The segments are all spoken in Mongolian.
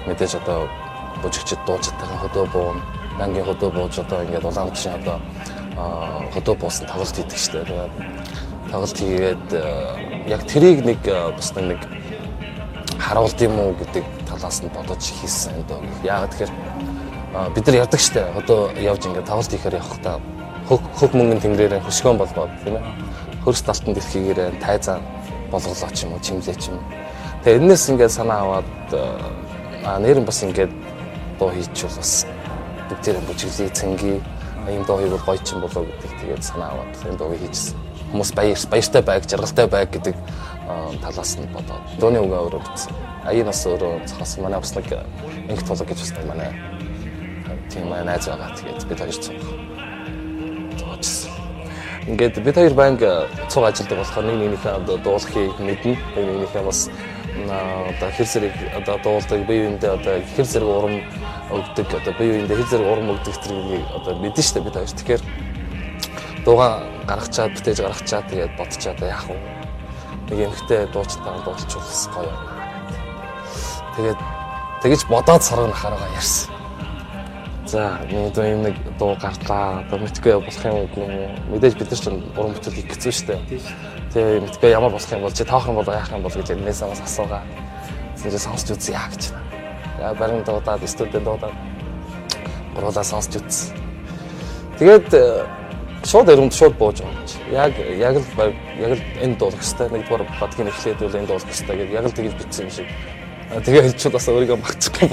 мэдээж одоо бүжигчд дуучдтайгаа хөдөө буун, банкны хөдөө бууж одоо ингээд Улаанбаатарын одоо хөдөө буусан тоглолт хийдэг штэ. Тэгээд тоглолт хийгээд яг тэрийг нэг бас нэг харуулд юм уу гэдэг талаас нь бодож хийсэн дөө. Яагаад тэгэхээр бид нар ярьдаг штэ. Хөдөө явж ингээд тоглолт хийхээр явахдаа хөг мөнгөний тэнгэрээр хөшгөөн болгоод тийм ээ. Хөрс талтан дэлхийгээр тайзан болголоо ч юм уу, чимлээ ч юм. Тэгээ энэс ингээд санаа аваад нэр нь бас ингээд дуу хийчихвэл бас бүгдээрээ бүжиглээ цэнгийн ийм дуу хийвэл гоё ч юм болоо гэдэг тэгээд санаа аваад энэ дууг хийжсэн. Хүмүүс баяртай байг, жаргалтай байг гэдэг талаас нь бодоод дууны үгээ өөрөө бичсэн. Аян бас өөрөө цохосон. Манай бас нэг инх толог гэж байна. Манай тийм найз байгаа. Тэгээд бид хоёр цуг. Тоочсон. Ингээд бид хоёр банк цуг ажилладаг болохоор нэгнийхээ дуулахыг мэднэ. Нэгнийхээ бас одоо хэр зэрэг одоо дуулдаг бие биендээ одоо хэр зэрэг урам өгдөг одоо бие биендээ хэр зэрэг урам өгдөг гэдгийг одоо мэднэ шүү дээ бид хоёр. Тэгэхээр дуугаа гаргачаад бүтээж гаргачаад тэгээд бодчаад яах вэ? Нэг эмхтэй дуучтайгаа дуулчихвал гоё. Тэгээд тэгэж бодоод саргахаараа ярьсан. За нэг дуу гарлаа. Одоо мэдгүй болох юм уу? Мэдээж бид нар ч уран бүтээл хийх гэсэн шүү дээ. Тэгээ мэдгүй ямар болох юм бол чи таах юм бол яах юм бол гэж энэс бас асуугаа. Зэрэг сонсч үзье яа гэж. Яа барин дуудаад студид дуудаад гурлаа сонсч үзье. Тэгээд шууд өрөнд шууд бууж байгаа. Яг л энэ дуулах хэвээр нэгдүгээр бадгийн эхлээд үл энэ дуулах хэвээр гэдэг яг л тэгж бичсэн юм шиг. Тэгээ хэлчихвэл бас өөрийгөө магтчих юм.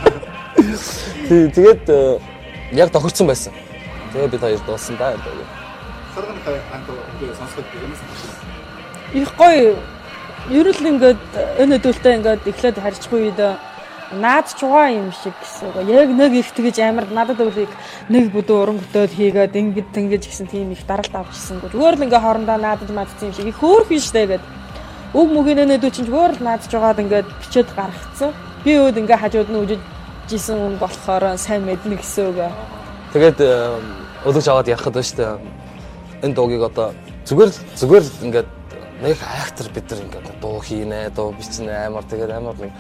Тэгээд яг тохирсон байсан. Тэгээ бид хоёр дуулсан даа. Сарганы антоо ингээ сонсоход юмс байна. Их гоё. Ер нь ингээд энэ хөдөлтөй ингээд эхлээд харьцгүй үед наад чугаа юм шиг гэсэн. Яг нэг их тэгэж амар надад үлийг нэг бүдүү уран бүтээл хийгээд ингэж гэсэн тийм их даралт авчихсан. Зүгээр л ингээ хоорондоо наадаж мадсан юм шиг их хөөх биш дээ гээд. Уг мөгийн нөдөө чинь зүгээр л наадж жагаад ингээд бичээд гаргацсан. Би өөд ингээ хажууд нь үжиж жисэн хүн болохоор сайн мэднэ гэсэн үг. Тэгээд өлөж аваад ярахад байна шүү дээ. Энэ дуугийг одоо зүгээр л ингээд нэг актер бид нар ингээд дуу хийнэ, дуу бичнэ амар тэгээд амар нэг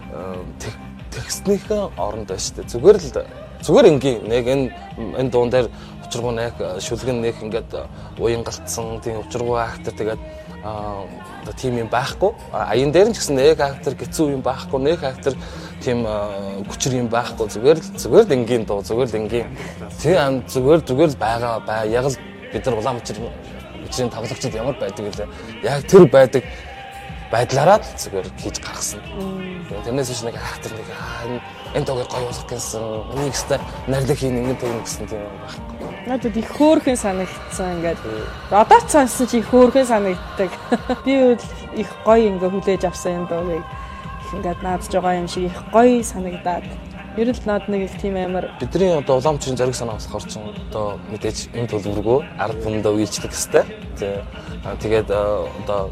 текстнийхэн оронд байна шүү дээ. Зүгээр энгийн нэг энэ дуун дээр учиргүй нэг шүлгэн нэг ингээд уян галтсан тийм учиргүй актер тэгээд тийм юм байхгүй. Аян дээр нь ч гэсэн нэг актер гэцүү юм байхгүй, нэг актер тийм хүчрэг юм байхгүй. Зүгээр л энгийн дуу, зүгээр л энгийн. Тийм зүгээр л байгаа. Яг л бид нар Улаанбаатарын тоглогчид ямар байдаг вэ? Яг тэр байдаг байдлаараа л зүгээр хийж гаргасан. Тэрнээс биш нэг актер нэг энэ дууг гоё болгох гэсэн, энийг хэвээр нарийнх ингэ тэгнэ гэсэн тийм байхгүй. Надад их хөөрхөн санагдсан ингээд. Одоо ч сонссон чи их хөөрхөн санагддаг. Би их гоё ингээ хүлээж авсан энэ дуугийг. Ингээд наадж байгаа юм шиг их гоё санагдаад. Ер нь над нэг их тийм амар. Бидний одоо Улаанбаатарын зориг санаа болохоор ч одоо мэдээж энэ төлөвлөгөө ард түмэндээ үйлчлэх хэвээр. Тэгээд одоо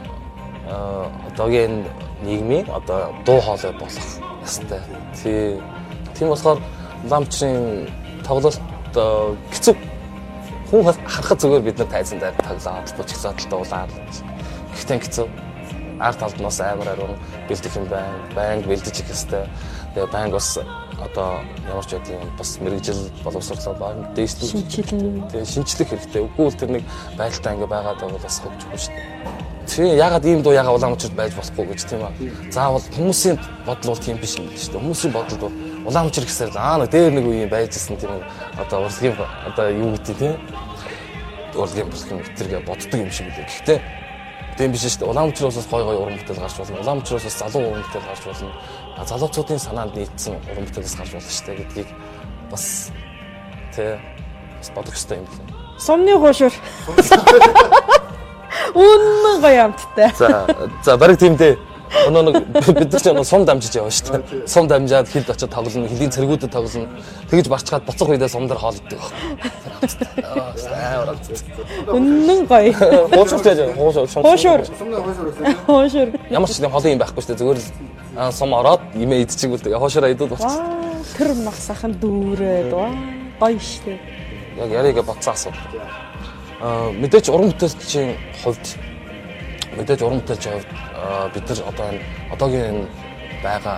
одоогийн нийгмийн одоо дуу хоолой болох ёстой. Тийм болохоор Улаанбаатарын тоглолт гэцүү хүн харахад зүгээр бид нар тайзан дээр тоглоод бүжиглээд дуулаад. Гэхдээ гэцүү ард талднаас амар бэлдэх юм байна. Банк бэлдэж их хэвээр. Тэгээ банк бас одоо ямар ч үгүй бас мэрэгжил боловсруулалт байна. Шинжлэх хэрэгтэй. Үгүй бол тэр нэг байдалтай ингээ байгаад байгаа бас хөвчгүй шүү дээ. Тэгээ ягаад ийм дуу ягаад Улаанбаатарт байж болохгүй гэж тийм аа. Заавал хүмүүсийн бодол бол тийм биш юм шүү дээ. Хүмүүсийн бодол бол Улаанбаатар гэсээр нэг дээр нэг үеийн байжсэн тийм одоо урлагийн одоо юу гэдэг тийм урлагийн болох юм гэтэргээ боддог юм шиг үлээ. Гэхдээ тийм биш шүү дээ. Улаанбаатараас бас гой уран бүтээл гарч болно. Улаанбаатараас бас залуу уран бүтээл гарч болно. Залуучуудын санаанд нийцсэн уран бүтээлс гарч болно шүү дээ гэдгийг бас бас бодох хэрэгтэй юм байна. Сумны хуушур. Үнэн гоё амттай. За бариг тийм дээ. Бид нар ч сум дамжиж яваа шүү дээ. Сум дамжаад хилд очиж тоглоно, хилийн цэргүүдэд тоглоно. Тэгж барчгаад буцах үедээ сум дээр хоолддог. Үнэн гоё. Хуушур. Хуушур. Ямар ч юм холын юм байхгүй шүү дээ. Зүгээр л сум ороод имээ идчихвэл тэгээ хуушураа идүүд болчихсон. Тэр мах сахан дүүрээд гоё шүү дээ. Яг яриагаа боцсон асуудал. Мэдээж уран бүтээлчийн хувьд бид нар одоо одоогийн байгаа